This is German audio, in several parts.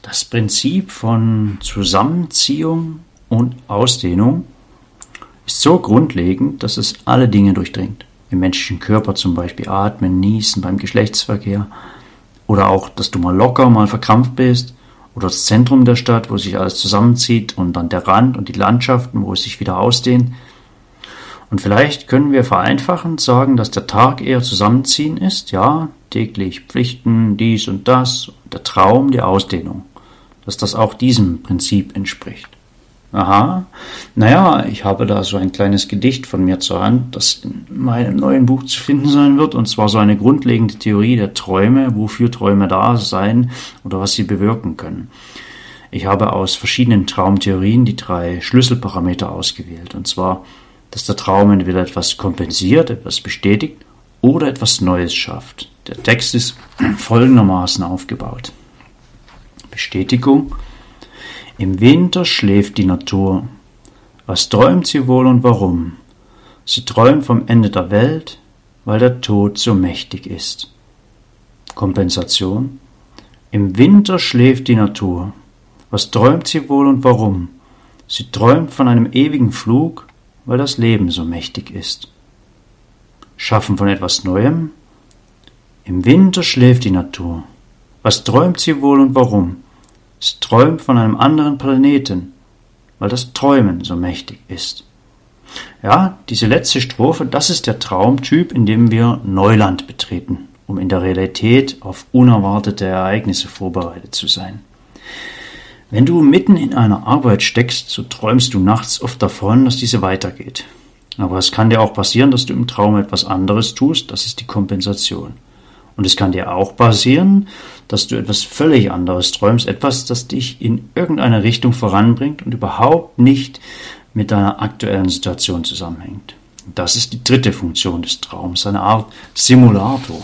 Das Prinzip von Zusammenziehung und Ausdehnung ist so grundlegend, dass es alle Dinge durchdringt. Im menschlichen Körper zum Beispiel Atmen, Niesen beim Geschlechtsverkehr oder auch, dass du mal locker, mal verkrampft bist oder das Zentrum der Stadt, wo sich alles zusammenzieht und dann der Rand und die Landschaften, wo es sich wieder ausdehnt. Und vielleicht können wir vereinfachend sagen, dass der Tag eher Zusammenziehen ist, ja, täglich Pflichten, dies und das, und der Traum die Ausdehnung, dass das auch diesem Prinzip entspricht. Aha, naja, ich habe da so ein kleines Gedicht von mir zur Hand, das in meinem neuen Buch zu finden sein wird, und zwar so eine grundlegende Theorie der Träume, wofür Träume da sein oder was sie bewirken können. Ich habe aus verschiedenen Traumtheorien die 3 Schlüsselparameter ausgewählt, und zwar, dass der Traum entweder etwas kompensiert, etwas bestätigt oder etwas Neues schafft. Der Text ist folgendermaßen aufgebaut. Bestätigung. Im Winter schläft die Natur. Was träumt sie wohl und warum? Sie träumt vom Ende der Welt, weil der Tod so mächtig ist. Kompensation. Im Winter schläft die Natur. Was träumt sie wohl und warum? Sie träumt von einem ewigen Flug, weil das Leben so mächtig ist. Schaffen von etwas Neuem. Im Winter schläft die Natur. Was träumt sie wohl und warum? Sie träumt von einem anderen Planeten, weil das Träumen so mächtig ist. Ja, diese letzte Strophe, das ist der Traumtyp, in dem wir Neuland betreten, um in der Realität auf unerwartete Ereignisse vorbereitet zu sein. Wenn du mitten in einer Arbeit steckst, so träumst du nachts oft davon, dass diese weitergeht. Aber es kann dir auch passieren, dass du im Traum etwas anderes tust, das ist die Kompensation. Und es kann dir auch passieren, dass du etwas völlig anderes träumst, etwas, das dich in irgendeine Richtung voranbringt und überhaupt nicht mit deiner aktuellen Situation zusammenhängt. Das ist die 3. Funktion des Traums, eine Art Simulator.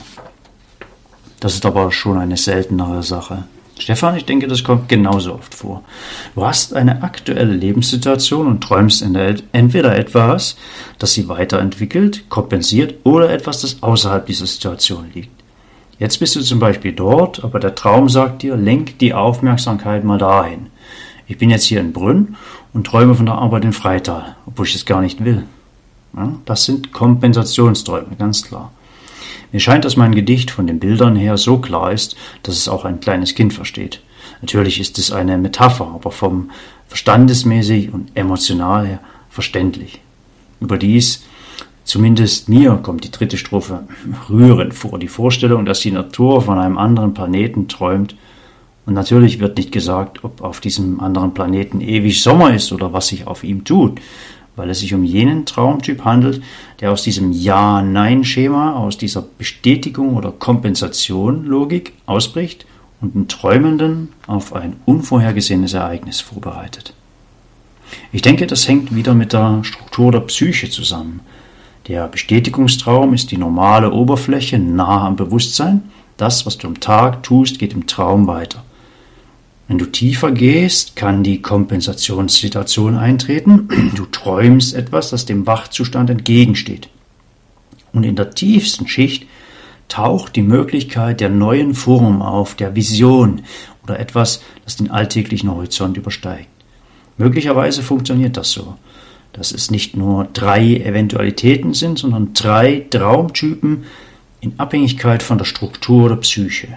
Das ist aber schon eine seltenere Sache. Stefan, ich denke, das kommt genauso oft vor. Du hast eine aktuelle Lebenssituation und träumst entweder etwas, das sie weiterentwickelt, kompensiert oder etwas, das außerhalb dieser Situation liegt. Jetzt bist du zum Beispiel dort, aber der Traum sagt dir, lenk die Aufmerksamkeit mal dahin. Ich bin jetzt hier in Brünn und träume von der Arbeit in Freital, obwohl ich es gar nicht will. Ja, das sind Kompensationsträume, ganz klar. Mir scheint, dass mein Gedicht von den Bildern her so klar ist, dass es auch ein kleines Kind versteht. Natürlich ist es eine Metapher, aber vom verstandesmäßig und emotional her verständlich. Überdies, zumindest mir kommt die 3. Strophe rührend vor, die Vorstellung, dass die Natur von einem anderen Planeten träumt. Und natürlich wird nicht gesagt, ob auf diesem anderen Planeten ewig Sommer ist oder was sich auf ihm tut, weil es sich um jenen Traumtyp handelt, der aus diesem Ja-Nein-Schema, aus dieser Bestätigung oder Kompensation-Logik ausbricht und den Träumenden auf ein unvorhergesehenes Ereignis vorbereitet. Ich denke, das hängt wieder mit der Struktur der Psyche zusammen. Der Bestätigungstraum ist die normale Oberfläche nah am Bewusstsein. Das, was du am Tag tust, geht im Traum weiter. Wenn du tiefer gehst, kann die Kompensationssituation eintreten. Du träumst etwas, das dem Wachzustand entgegensteht. Und in der tiefsten Schicht taucht die Möglichkeit der neuen Form auf, der Vision oder etwas, das den alltäglichen Horizont übersteigt. Möglicherweise funktioniert das so, dass es nicht nur 3 Eventualitäten sind, sondern 3 Traumtypen in Abhängigkeit von der Struktur der Psyche.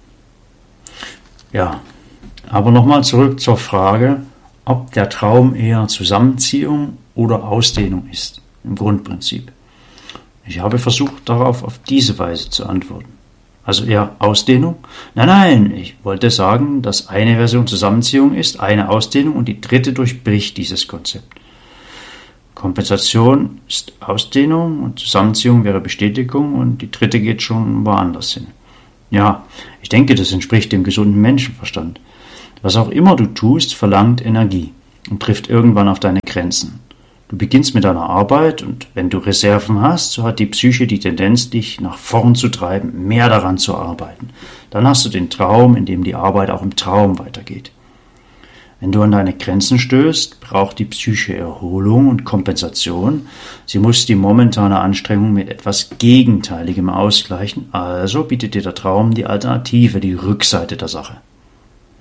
Ja, aber nochmal zurück zur Frage, ob der Traum eher Zusammenziehung oder Ausdehnung ist, im Grundprinzip. Ich habe versucht, darauf auf diese Weise zu antworten. Also eher Ausdehnung? Nein, ich wollte sagen, dass eine Version Zusammenziehung ist, eine Ausdehnung und die 3. durchbricht dieses Konzept. Kompensation ist Ausdehnung und Zusammenziehung wäre Bestätigung und die 3. geht schon woanders hin. Ja, ich denke, das entspricht dem gesunden Menschenverstand. Was auch immer du tust, verlangt Energie und trifft irgendwann auf deine Grenzen. Du beginnst mit deiner Arbeit und wenn du Reserven hast, so hat die Psyche die Tendenz, dich nach vorn zu treiben, mehr daran zu arbeiten. Dann hast du den Traum, in dem die Arbeit auch im Traum weitergeht. Wenn du an deine Grenzen stößt, braucht die Psyche Erholung und Kompensation. Sie muss die momentane Anstrengung mit etwas Gegenteiligem ausgleichen, also bietet dir der Traum die Alternative, die Rückseite der Sache.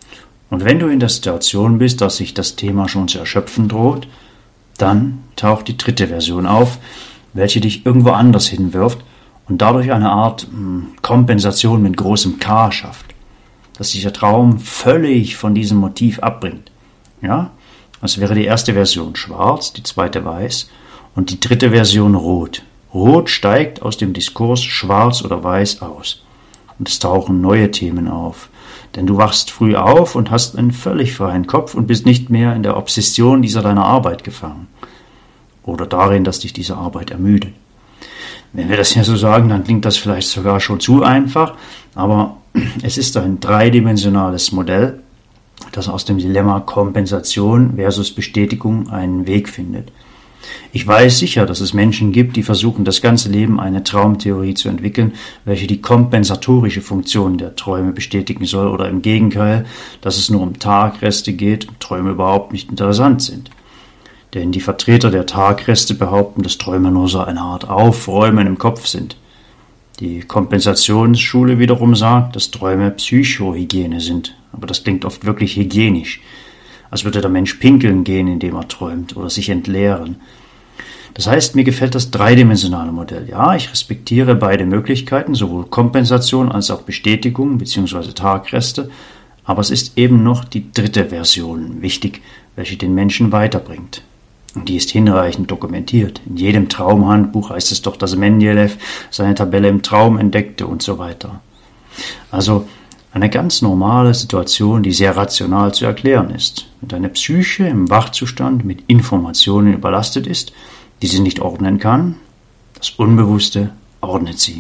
Und wenn du in der Situation bist, dass sich das Thema schon zu erschöpfen droht, dann taucht die dritte Version auf, welche dich irgendwo anders hinwirft und dadurch eine Art Kompensation mit großem K schafft, dass sich der Traum völlig von diesem Motiv abbringt. Ja, das wäre die erste Version schwarz, die zweite weiß und die dritte Version rot. Rot steigt aus dem Diskurs schwarz oder weiß aus und es tauchen neue Themen auf. Denn du wachst früh auf und hast einen völlig freien Kopf und bist nicht mehr in der Obsession dieser deiner Arbeit gefangen. Oder darin, dass dich diese Arbeit ermüdet. Wenn wir das hier so sagen, dann klingt das vielleicht sogar schon zu einfach, aber es ist ein dreidimensionales Modell, das aus dem Dilemma Kompensation versus Bestätigung einen Weg findet. Ich weiß sicher, dass es Menschen gibt, die versuchen, das ganze Leben eine Traumtheorie zu entwickeln, welche die kompensatorische Funktion der Träume bestätigen soll oder im Gegenteil, dass es nur um Tagreste geht und Träume überhaupt nicht interessant sind. Denn die Vertreter der Tagreste behaupten, dass Träume nur so eine Art Aufräumen im Kopf sind. Die Kompensationsschule wiederum sagt, dass Träume Psychohygiene sind, aber das klingt oft wirklich hygienisch, als würde der Mensch pinkeln gehen, indem er träumt, oder sich entleeren. Das heißt, mir gefällt das dreidimensionale Modell. Ja, ich respektiere beide Möglichkeiten, sowohl Kompensation als auch Bestätigung bzw. Tagreste, aber es ist eben noch die dritte Version wichtig, welche den Menschen weiterbringt. Und die ist hinreichend dokumentiert. In jedem Traumhandbuch heißt es doch, dass Mendeleev seine Tabelle im Traum entdeckte und so weiter. Also eine ganz normale Situation, die sehr rational zu erklären ist. Wenn deine Psyche im Wachzustand mit Informationen überlastet ist, die sie nicht ordnen kann, das Unbewusste ordnet sie.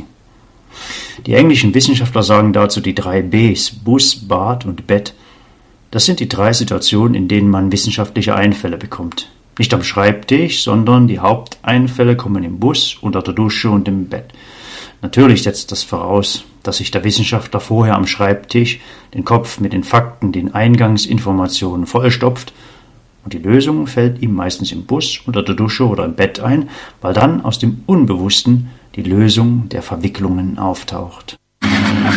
Die englischen Wissenschaftler sagen dazu die 3 Bs, Bus, Bad und Bett. Das sind die 3 Situationen, in denen man wissenschaftliche Einfälle bekommt. Nicht am Schreibtisch, sondern die Haupteinfälle kommen im Bus, unter der Dusche und im Bett. Natürlich setzt das voraus, dass sich der Wissenschaftler vorher am Schreibtisch den Kopf mit den Fakten, den Eingangsinformationen vollstopft und die Lösung fällt ihm meistens im Bus, unter der Dusche oder im Bett ein, weil dann aus dem Unbewussten die Lösung der Verwicklungen auftaucht.